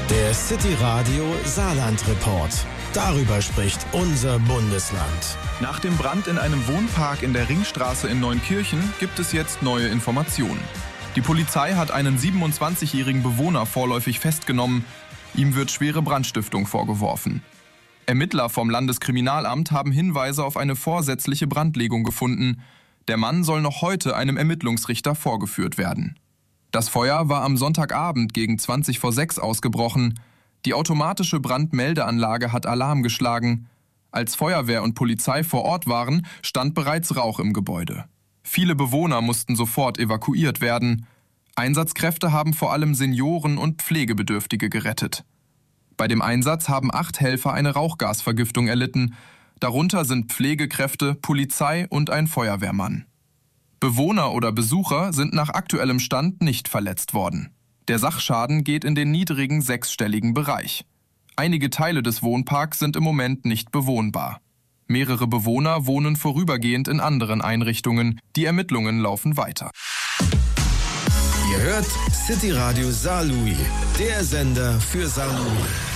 Der City Radio Saarland Report. Darüber spricht unser Bundesland. Nach dem Brand in einem Wohnpark in der Ringstraße in Neunkirchen gibt es jetzt neue Informationen. Die Polizei hat einen 27-jährigen Bewohner vorläufig festgenommen. Ihm wird schwere Brandstiftung vorgeworfen. Ermittler vom Landeskriminalamt haben Hinweise auf eine vorsätzliche Brandlegung gefunden. Der Mann soll noch heute einem Ermittlungsrichter vorgeführt werden. Das Feuer war am Sonntagabend gegen 20 vor 6 ausgebrochen. Die automatische Brandmeldeanlage hat Alarm geschlagen. Als Feuerwehr und Polizei vor Ort waren, stand bereits Rauch im Gebäude. Viele Bewohner mussten sofort evakuiert werden. Einsatzkräfte haben vor allem Senioren und Pflegebedürftige gerettet. Bei dem Einsatz haben 8 Helfer eine Rauchgasvergiftung erlitten. Darunter sind Pflegekräfte, Polizei und ein Feuerwehrmann. Bewohner oder Besucher sind nach aktuellem Stand nicht verletzt worden. Der Sachschaden geht in den niedrigen 6-stelligen Bereich. Einige Teile des Wohnparks sind im Moment nicht bewohnbar. Mehrere Bewohner wohnen vorübergehend in anderen Einrichtungen. Die Ermittlungen laufen weiter. Ihr hört City Radio Saarlouis, der Sender für Saarlouis.